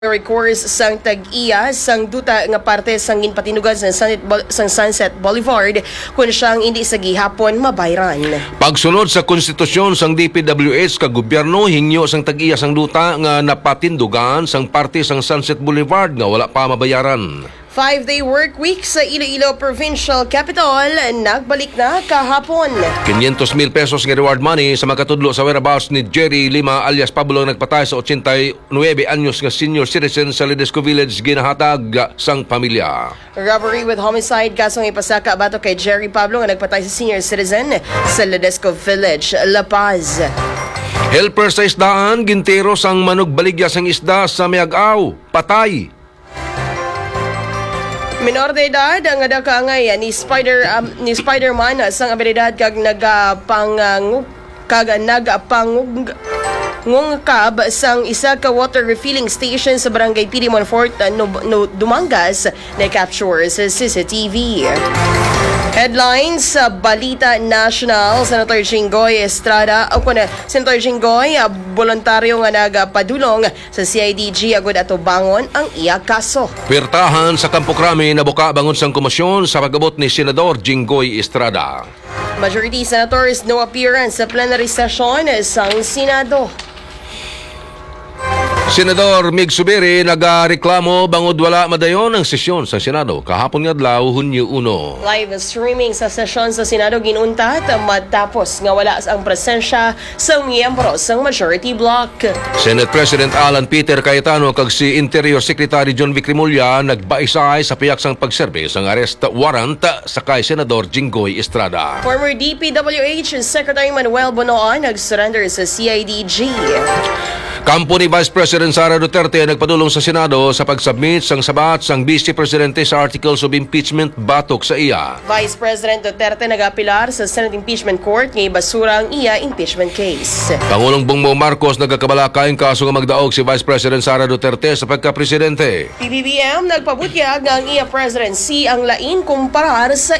Recourse sang tag-iya sang duta nga parte sang ginpatinugan sang Sunset Boulevard kung siyang hindi sa gihapon mabayran. Pagsunod sa konstitusyon sang DPWH ka gobyerno hingyo sang tag-iya sang duta nga napatindugan sang parte sang Sunset Boulevard nga wala pa mabayaran. 5-day work week sa Iloilo Provincial Capital nagbalik na kahapon. 500,000 pesos nga reward money sa makatudlo sa whereabouts ni Jerry Lima alias Pablo ang nagpatay sa 89 anyos nga senior citizen sa Ledesco Village ginahatag sang pamilya. Robbery with homicide kasong ipasaka bato kay Jerry Pablo nga nagpatay sa senior citizen sa Ledesco Village, La Paz. Helper sa isdaan gintero sang manugbaligya sang isda sa Miagaw, patay. Minor de edad ang adakangay ni Spider-Man sang abilidad kag nagapangungkab sang isa ka water refilling station sa barangay Pirimon Fort Dumangas na capture sa CCTV. Headlines sa Balita National, Senator Jinggoy Estrada Senator Jinggoy voluntaryo nga nagapadulong sa CIDG agud ato bangon ang iya kaso. Pirtahan sa Campo Crame nabuka bangon sang komisyon sa pagabot ni Senador Jinggoy Estrada. Majority senators no appearance sa plenary session sang Senado. Senador Mig Subiri nagareklamo bangod wala madayon ang sesyon sa Senado kahapon nga adlaw Hunyo 1. Live streaming sa sesyon sa Senado ginuntat matapos nga wala ang presensya sa miyembro sa majority bloc. Senate President Alan Peter Cayetano kag si Interior Secretary John Vic Rimulya nagbaisay sa piyak sang pagserbe sang arrest warrant sa kay Senador Jinggoy Estrada. Former DPWH Secretary Manuel Bonoan nag-surrender sa CIDG. Kampo ni Vice President Sara Duterte nagpadulong sa Senado sa pag-submit sang sabat sang Vice Presidente sa articles of impeachment batok sa iya. Vice President Duterte nagapilar sa Senate Impeachment Court nga ibasura ang iya impeachment case. Pangulong Bongbong Marcos nagakabalakay ang kaso nga magdaog si Vice President Sara Duterte sa pagka-presidente. PBBM nagpabutyag nga ang iya presidency ang lain kumparar sa